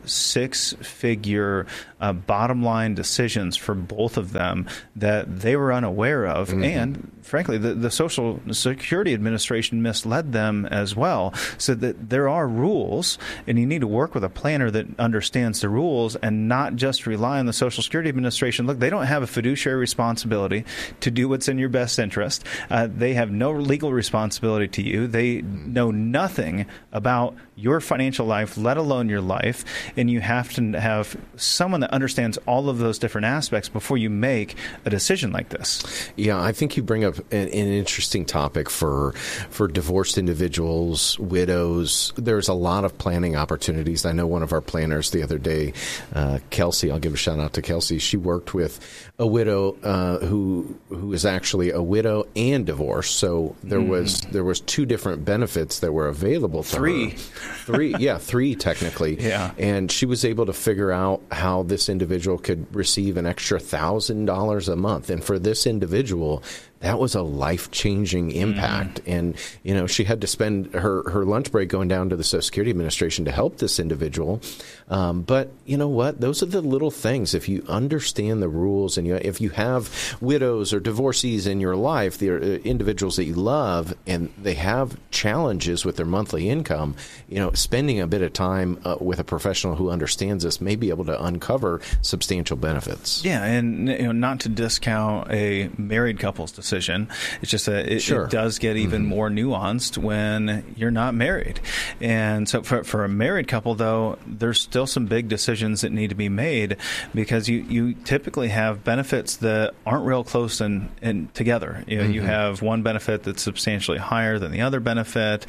[SPEAKER 1] six-figure bottom line decisions for both of them that they were unaware of. Mm-hmm. And frankly, the Social Security Administration misled them as well. So that there are rules, and you need to work with a planner that understands the rules and not just rely on the Social Security Administration. Look, they don't have a fiduciary responsibility to do what's in your best interest. They have no legal responsibility to you. They know nothing about your financial life, let alone your life, and you have to have someone that understands all of those different aspects before you make a decision like this.
[SPEAKER 10] Yeah, I think you bring up an interesting topic for divorced individuals, widows. There's a lot of planning opportunities. I know one of our planners the other day, Kelsey, I'll give a shout out to Kelsey. She worked with a widow who is actually a widow and divorced. So there was two different benefits that were available to her. Three technically. Yeah. And she was able to figure out how this individual could receive an extra $1,000 a month. And for this individual, that was a life-changing impact. And, she had to spend her lunch break going down to the Social Security Administration to help this individual. But you know what? Those are the little things. If you understand the rules and if you have widows or divorcees in your life, they're individuals that you love, and they have challenges with their monthly income, spending a bit of time with a professional who understands this may be able to uncover substantial benefits.
[SPEAKER 1] Yeah, and not to discount a married couple's decision. It's just that it does get even more nuanced when you're not married. And so for a married couple, though, there's still some big decisions that need to be made because you typically have benefits that aren't real close and together. You have one benefit that's substantially higher than the other benefit,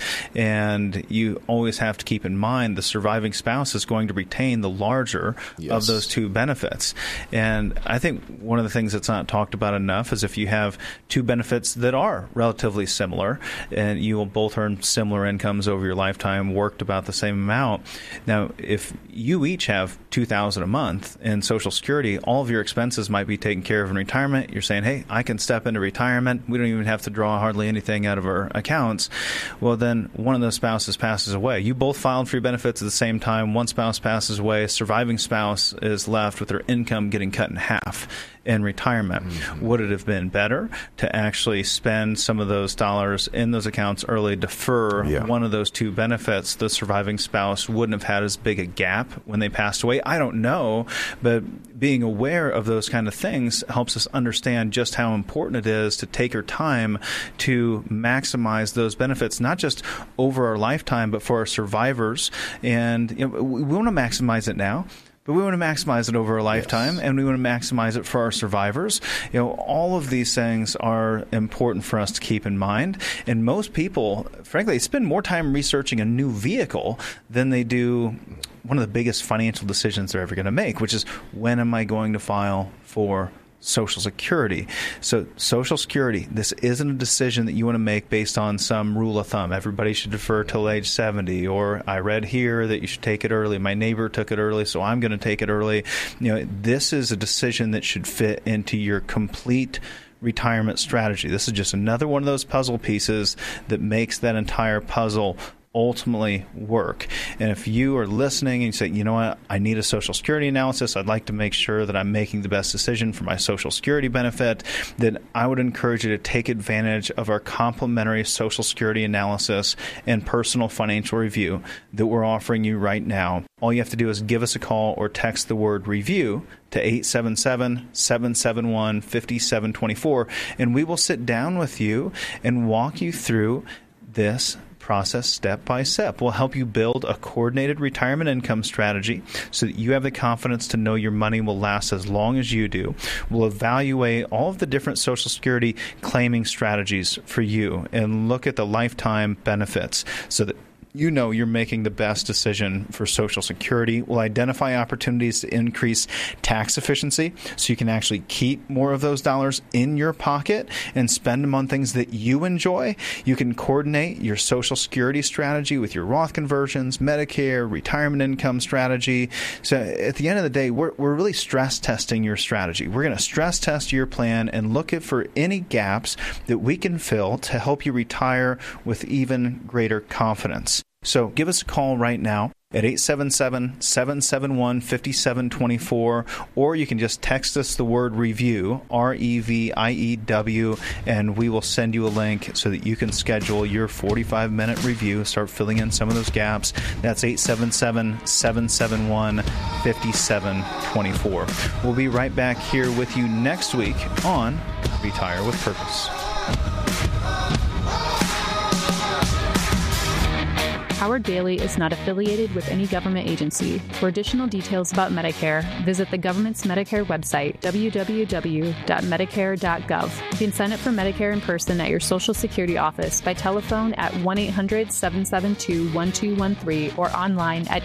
[SPEAKER 1] and you always have to keep in mind the surviving spouse is going to retain the larger of those two benefits. And I think one of the things that's not talked about enough is if you have two benefits that are relatively similar and you will both earn similar incomes over your lifetime, worked about the same amount. Now, if you each have $2,000 a month in Social Security, all of your expenses might be taken care of in retirement. You're saying, hey, I can step into retirement. We don't even have to draw hardly anything out of our accounts. Well, then one of the spouses passes away. You both filed for your benefits at the same time. One spouse passes away. A surviving spouse is left with their income getting cut in half in retirement. Would it have been better to actually spend some of those dollars in those accounts early, defer one of those two benefits, the surviving spouse wouldn't have had as big a gap when they passed away. I don't know, but being aware of those kind of things helps us understand just how important it is to take our time to maximize those benefits, not just over our lifetime, but for our survivors. And we want to maximize it now, but we want to maximize it over a lifetime, and we want to maximize it for our survivors. All of these things are important for us to keep in mind. And most people, frankly, spend more time researching a new vehicle than they do one of the biggest financial decisions they're ever going to make, which is, when am I going to file for Social Security? So Social Security, this isn't a decision that you want to make based on some rule of thumb. Everybody should defer till age 70, or I read here that you should take it early. My neighbor took it early, so I'm going to take it early. This is a decision that should fit into your complete retirement strategy. This is just another one of those puzzle pieces that makes that entire puzzle ultimately work. And if you are listening and you say, you know what, I need a Social Security analysis, I'd like to make sure that I'm making the best decision for my Social Security benefit, then I would encourage you to take advantage of our complimentary Social Security analysis and personal financial review that we're offering you right now. All you have to do is give us a call or text the word review to 877-771-5724, and we will sit down with you and walk you through this process step by step. We'll help you build a coordinated retirement income strategy so that you have the confidence to know your money will last as long as you do. We'll evaluate all of the different Social Security claiming strategies for you and look at the lifetime benefits so that you know you're making the best decision for Social Security. We'll identify opportunities to increase tax efficiency so you can actually keep more of those dollars in your pocket and spend them on things that you enjoy. You can coordinate your Social Security strategy with your Roth conversions, Medicare, retirement income strategy. So at the end of the day, we're really stress testing your strategy. We're going to stress test your plan and look for any gaps that we can fill to help you retire with even greater confidence. So give us a call right now at 877-771-5724, or you can just text us the word review, REVIEW, and we will send you a link so that you can schedule your 45-minute review, start filling in some of those gaps. That's 877-771-5724. We'll be right back here with you next week on Retire with Purpose.
[SPEAKER 11] Howard Bailey is not affiliated with any government agency. For additional details about Medicare, visit the government's Medicare website, www.medicare.gov. You can sign up for Medicare in person at your Social Security office by telephone at 1-800-772-1213 or online at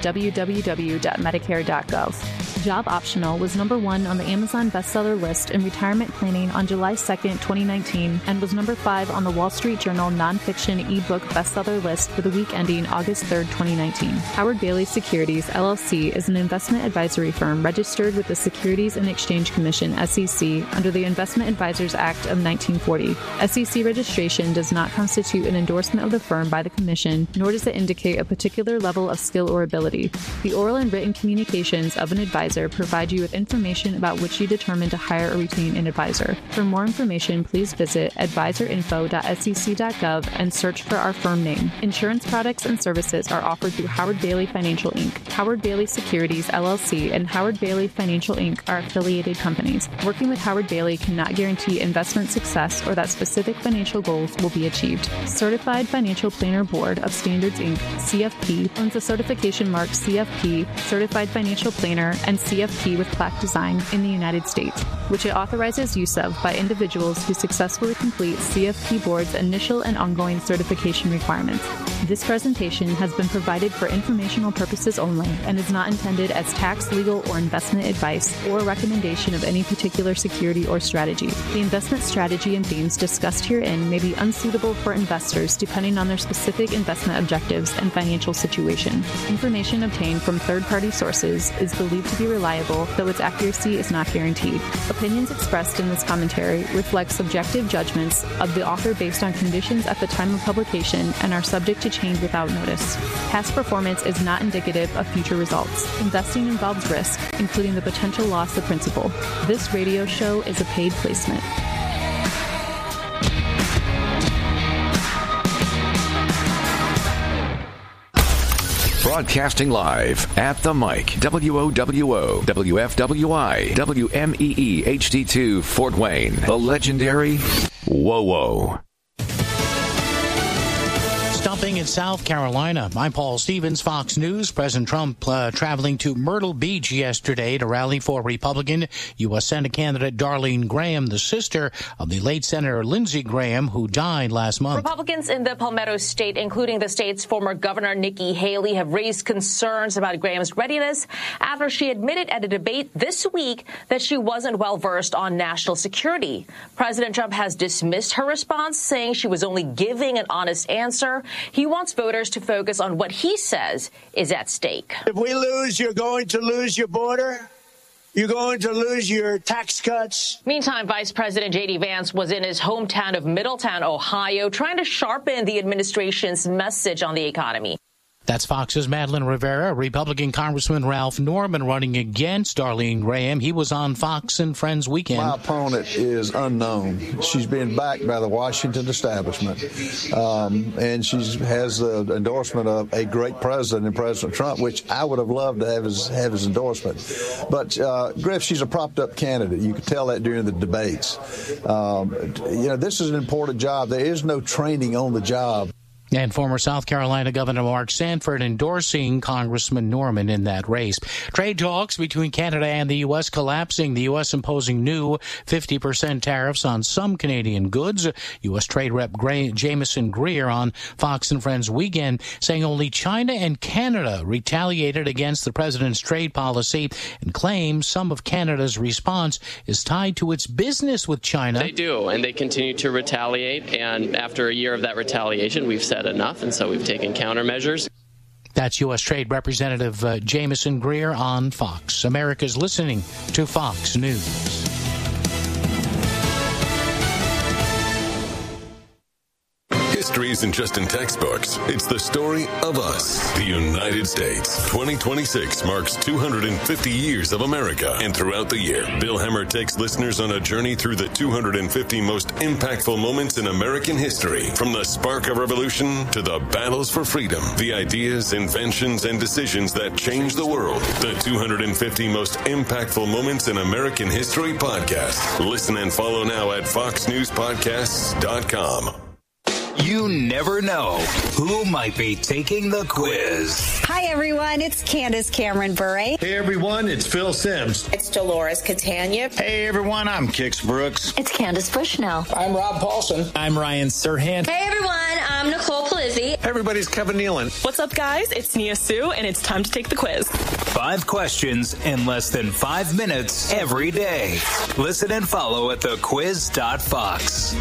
[SPEAKER 11] www.medicare.gov. Job Optional was number 1 on the Amazon bestseller list in retirement planning on July 2nd, 2019, and was number 5 on the Wall Street Journal nonfiction ebook bestseller list for the week ending August 3rd, 2019. Howard Bailey Securities, LLC is an investment advisory firm registered with the Securities and Exchange Commission, SEC, under the Investment Advisors Act of 1940. SEC registration does not constitute an endorsement of the firm by the Commission, nor does it indicate a particular level of skill or ability. The oral and written communications of an advisor provide you with information about which you determine to hire or retain an advisor. For more information, please visit advisorinfo.sec.gov and search for our firm name. Insurance products and services are offered through Howard Bailey Financial Inc. Howard Bailey Securities, LLC, and Howard Bailey Financial Inc. are affiliated companies. Working with Howard Bailey cannot guarantee investment success or that specific financial goals will be achieved. Certified Financial Planner Board of Standards, Inc., CFP, owns the certification mark CFP, Certified Financial Planner, and CFP with plaque design in the United States, which it authorizes use of by individuals who successfully complete CFP Board's initial and ongoing certification requirements. This presentation has been provided for informational purposes only and is not intended as tax, legal, or investment advice or recommendation of any particular security or strategy. The investment strategy and themes discussed herein may be unsuitable for investors depending on their specific investment objectives and financial situation. Information obtained from third-party sources is believed to be reliable, though its accuracy is not guaranteed. Opinions expressed in this commentary reflect subjective judgments of the author based on conditions at the time of publication and are subject to change without notice. Past performance is not indicative of future results. Investing involves risk, including the potential loss of principal. This radio show is a paid placement.
[SPEAKER 8] Broadcasting live at the mic, WOWO, WFWI, WMEE HD2 Fort Wayne, the legendary WOWO.
[SPEAKER 12] Stumping in South Carolina. I'm Paul Stevens, Fox News. President Trump traveling to Myrtle Beach yesterday to rally for Republican U.S. Senate candidate Darlene Graham, the sister of the late Senator Lindsey Graham, who died last month.
[SPEAKER 13] Republicans in the Palmetto State, including the state's former governor Nikki Haley, have raised concerns about Graham's readiness after she admitted at a debate this week that she wasn't well versed on national security. President Trump has dismissed her response, saying she was only giving an honest answer. He wants voters to focus on what he says is at stake.
[SPEAKER 14] If we lose, you're going to lose your border. You're going to lose your tax cuts.
[SPEAKER 13] Meantime, Vice President J.D. Vance was in his hometown of Middletown, Ohio, trying to sharpen the administration's message on the economy.
[SPEAKER 12] That's Fox's Madeline Rivera. Republican Congressman Ralph Norman running against Darlene Graham. He was on Fox and Friends Weekend.
[SPEAKER 15] My opponent is unknown. She's being backed by the Washington establishment, and she has the endorsement of a great president in President Trump, which I would have loved to have his endorsement. But Griff, she's a propped-up candidate. You could tell that during the debates. This is an important job. There is no training on the job.
[SPEAKER 12] And former South Carolina Governor Mark Sanford endorsing Congressman Norman in that race. Trade talks between Canada and the U.S. collapsing. The U.S. imposing new 50% tariffs on some Canadian goods. U.S. Trade Rep Jamieson Greer on Fox and Friends Weekend saying only China and Canada retaliated against the president's trade policy and claims some of Canada's response is tied to its business with China.
[SPEAKER 16] They do, and they continue to retaliate. And after a year of that retaliation, we've said enough, and so we've taken countermeasures.
[SPEAKER 12] That's U.S. Trade Representative Jamieson Greer on Fox. America's listening to Fox News.
[SPEAKER 17] History isn't just in textbooks. It's the story of us, the United States. 2026 marks 250 years of America. And throughout the year, Bill Hemmer takes listeners on a journey through the 250 most impactful moments in American history. From the spark of revolution to the battles for freedom, the ideas, inventions, and decisions that changed the world. The 250 most impactful moments in American history podcast. Listen and follow now at foxnewspodcasts.com.
[SPEAKER 18] You never know who might be taking the quiz.
[SPEAKER 19] Hi, everyone. It's Candace Cameron Bure.
[SPEAKER 20] Hey, everyone. It's Phil Sims.
[SPEAKER 21] It's Dolores Catania.
[SPEAKER 22] Hey, everyone. I'm Kix Brooks.
[SPEAKER 23] It's Candace Bushnell.
[SPEAKER 24] I'm Rob Paulson.
[SPEAKER 25] I'm Ryan Serhant.
[SPEAKER 26] Hey, everyone. I'm Nicole Polizzi.
[SPEAKER 27] Hey, everybody's Kevin Nealon.
[SPEAKER 28] What's up, guys? It's Nia Sue, and it's time to take the quiz.
[SPEAKER 18] 5 questions in less than 5 minutes every day. Listen and follow at thequiz.fox.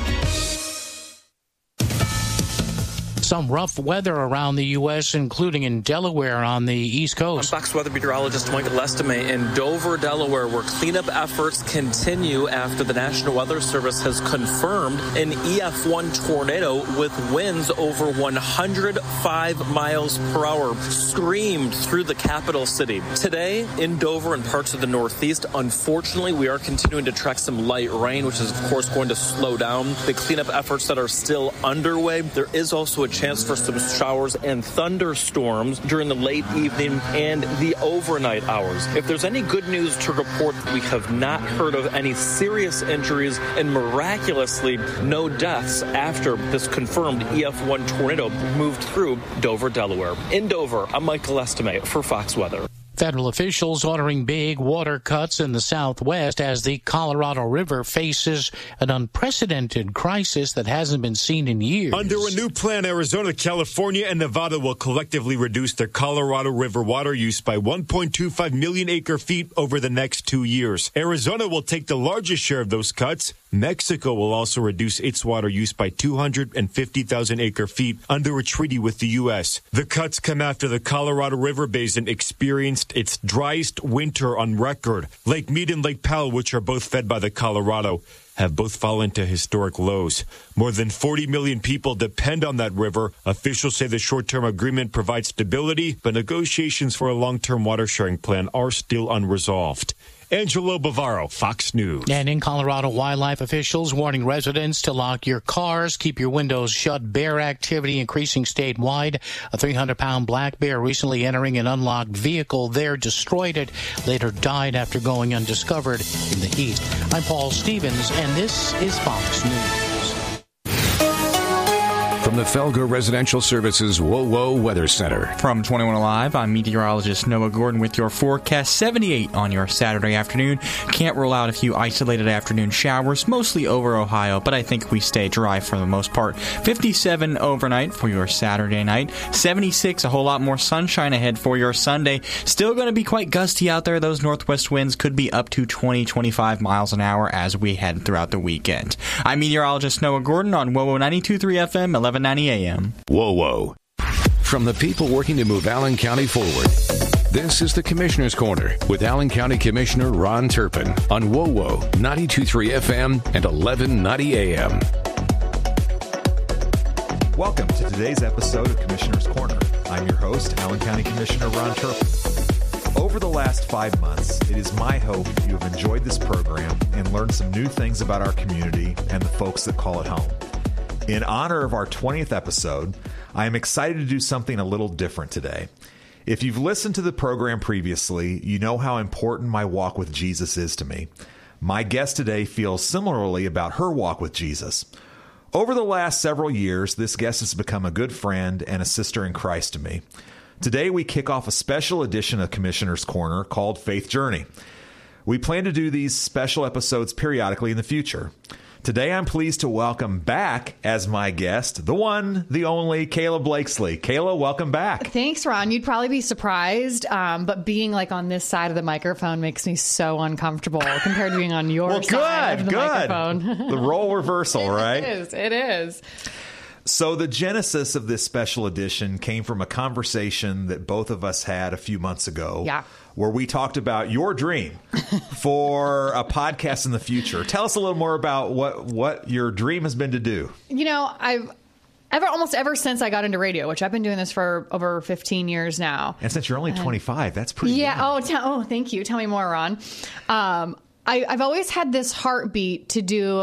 [SPEAKER 12] Some rough weather around the U.S., including in Delaware on the East Coast.
[SPEAKER 29] I'm Fox weather meteorologist Michael Estime in Dover, Delaware, where cleanup efforts continue after the National Weather Service has confirmed an EF1 tornado with winds over 105 miles per hour screamed through the capital city. Today, in Dover and parts of the Northeast, unfortunately, we are continuing to track some light rain, which is, of course, going to slow down the cleanup efforts that are still underway. There is also a chance for some showers and thunderstorms during the late evening and the overnight hours. If there's any good news to report, we have not heard of any serious injuries and miraculously no deaths after this confirmed EF1 tornado moved through Dover, Delaware. In Dover, I'm Michael Estime for Fox Weather.
[SPEAKER 12] Federal officials ordering big water cuts in the Southwest as the Colorado River faces an unprecedented crisis that hasn't been seen in years.
[SPEAKER 30] Under a new plan, Arizona, California, and Nevada will collectively reduce their Colorado River water use by 1.25 million acre-feet over the next 2 years. Arizona will take the largest share of those cuts. Mexico will also reduce its water use by 250,000 acre-feet under a treaty with the U.S. The cuts come after the Colorado River Basin experienced its driest winter on record. Lake Mead and Lake Powell, which are both fed by the Colorado, have both fallen to historic lows. More than 40 million people depend on that river. Officials say the short-term agreement provides stability, but negotiations for a long-term water sharing plan are still unresolved. Angelo Bavaro, Fox News.
[SPEAKER 12] And in Colorado, wildlife officials warning residents to lock your cars, keep your windows shut. Bear activity increasing statewide. A 300-pound black bear recently entering an unlocked vehicle there destroyed it, later died after going undiscovered in the heat. I'm Paul Stevens, and this is Fox News.
[SPEAKER 8] From the Felger Residential Services WOWO Weather Center.
[SPEAKER 9] From 21 Alive, I'm meteorologist Noah Gordon with your forecast. 78 on your Saturday afternoon. Can't rule out a few isolated afternoon showers, mostly over Ohio, but I think we stay dry for the most part. 57 overnight for your Saturday night. 76, a whole lot more sunshine ahead for your Sunday. Still going to be quite gusty out there. Those northwest winds could be up to 20-25 miles an hour as we head throughout the weekend. I'm meteorologist Noah Gordon on WOWO 92.3 FM, 1190 AM.
[SPEAKER 8] WOWO. From the people working to move Allen County forward, this is the Commissioner's Corner with Allen County Commissioner Ron Turpin on WOWO 92.3 FM and 1190 AM.
[SPEAKER 3] Welcome to today's episode of Commissioner's Corner. I'm your host, Allen County Commissioner Ron Turpin. Over the last 5 months, it is my hope you have enjoyed this program and learned some new things about our community and the folks that call it home. In honor of our 20th episode, I am excited to do something a little different today. If you've listened to the program previously, you know how important my walk with Jesus is to me. My guest today feels similarly about her walk with Jesus. Over the last several years, this guest has become a good friend and a sister in Christ to me. Today, we kick off a special edition of Commissioner's Corner called Faith Journey. We plan to do these special episodes periodically in the future. Today, I'm pleased to welcome back as my guest, the one, the only, Kayla Blakesley. Kayla, welcome back.
[SPEAKER 4] Thanks, Ron. You'd probably be surprised, but being like on this side of the microphone makes me so uncomfortable compared to being on your side of the microphone.
[SPEAKER 3] The role reversal, right?
[SPEAKER 4] It is.
[SPEAKER 3] So the genesis of this special edition came from a conversation that both of us had a few months ago.
[SPEAKER 4] Yeah.
[SPEAKER 3] Where we talked about your dream for a podcast in the future. Tell us a little more about what your dream has been to do.
[SPEAKER 4] You know, almost ever since I got into radio, which I've been doing this for over 15 years now.
[SPEAKER 3] And since you're only 25, that's pretty young.
[SPEAKER 4] Oh, thank you. Tell me more, Ron. I've always had this heartbeat to do